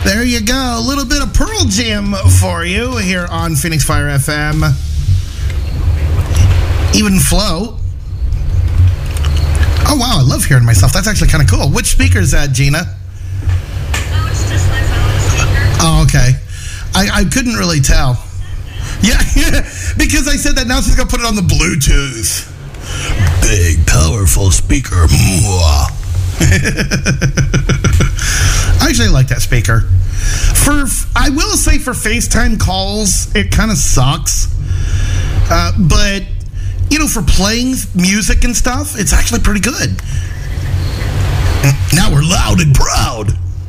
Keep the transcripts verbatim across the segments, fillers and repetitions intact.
There you go. A little bit of Pearl Jam for you here on Phoenix Fire F M. Even flow. Oh, wow. I love hearing myself. That's actually kind of cool. Which speaker is that, Gina? Oh, it's just my phone speaker. Oh, okay. I, I couldn't really tell. Yeah, yeah, because I said that. Now she's going to put it on the Bluetooth. Big, powerful speaker. I actually like that speaker. For I will say for FaceTime calls, it kind of sucks. Uh, but, you know, for playing music and stuff, it's actually pretty good. Now we're loud and proud.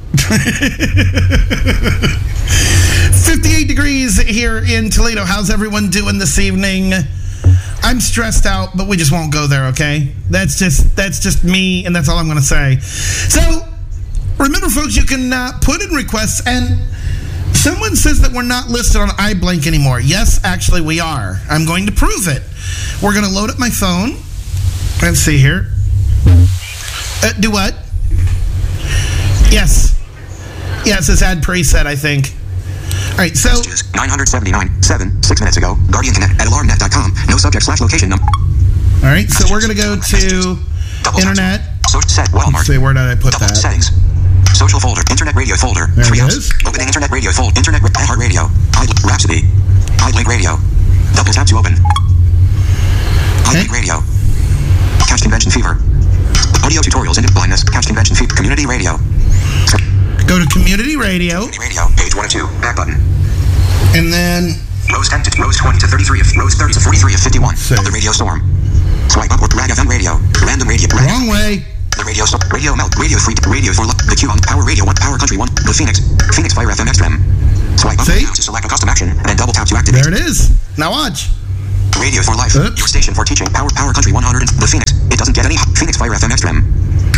fifty-eight degrees here in Toledo. How's everyone doing this evening? I'm stressed out, but we just won't go there, okay? That's just that's just me, and that's all I'm going to say. So, remember, folks, you can uh, put in requests, and someone says that we're not listed on iBlink anymore. Yes, actually, we are. I'm going to prove it. We're going to load up my phone. Let's see here. Uh, do what? Yes. Yeah, it says add preset, I think. All right, so... nine seventy-nine, seven, six minutes ago. Guardian Connect at alarm net dot com. No subject slash location number. All right, so we're going to go to Double internet. Social set, Walmart. Let's see, where did I put Double that? Settings. Social folder. Internet radio folder. There it Treehouse. is. Opening internet radio folder. Internet iHeart Radio. Rhapsody. iLink Radio. Double tap to open. iLink Radio. Catch Convention Fever. Audio tutorials into blindness. Catch Convention Fever. Community Radio. Go to Community Radio. Community Radio. Page one of two. Back button. And then... Rows ten to rows twenty to thirty-three of rows thirty to forty-three of fifty-one. Save. The Radio Storm. Swipe upward. Rag F M Radio. Random Radio. Rag- Wrong way. The Radio Storm. Radio Melt. Radio Free. Radio for Luck. The Q on Power Radio one. Power Country one. The Phoenix. Phoenix Fire F M Extreme. Swipe up See? to select a custom action and then double tap to activate. There it is. Now watch. Radio for Life. Oops. Your station for teaching. Power Power Country one hundred. The Phoenix. It doesn't get any. Phoenix Fire F M Extreme.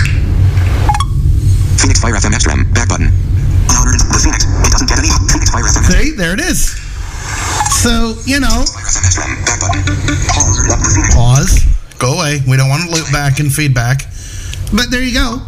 Phoenix Fire F M Extreme. Back button. one hundred. The Phoenix. It doesn't get any. Phoenix Fire F M Extreme. See? There it is. So, you know... Fire F M Extreme. Back button. Pause. Up the Phoenix. Pause. Go away. We don't want to loop back and feedback. But there you go.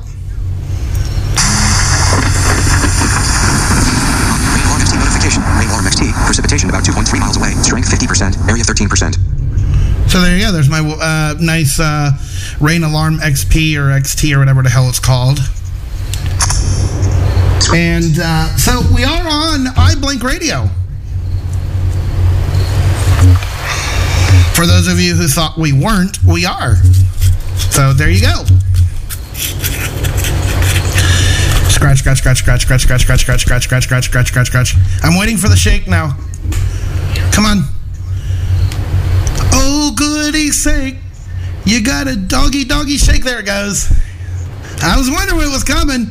Rain X T notification. Rain X T. Precipitation about two point three miles away. Strength fifty percent. Area thirteen percent. So there you go. There's my uh, nice uh, Rain Alarm X P or X T or whatever the hell it's called. And uh, so we are on iBlink Radio. For those of you who thought we weren't, we are. So there you go. Scratch, scratch, scratch, scratch, scratch, scratch, scratch, scratch, scratch, scratch, scratch, scratch, scratch, scratch. I'm waiting for the shake now. Come on. Oh, goody sake. You got a doggy, doggy shake. There it goes. I was wondering what was coming.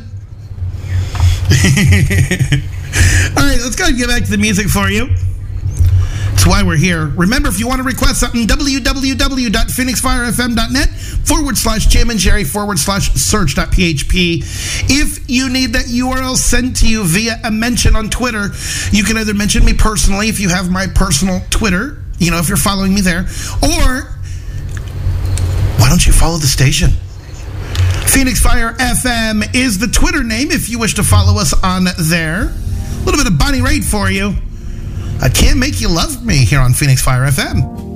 All right, let's go ahead and get back to the music for you. That's why we're here. Remember, if you want to request something, www.phoenixfirefm.net forward slash Jim and Jerry forward slash search.php. If you need that U R L sent to you via a mention on Twitter, you can either mention me personally if you have my personal Twitter, you know, if you're following me there, or why don't you follow the station? Phoenix Fire F M is the Twitter name if you wish to follow us on there. A little bit of Bonnie Raitt for you. I Can't Make You Love Me here on Phoenix Fire F M.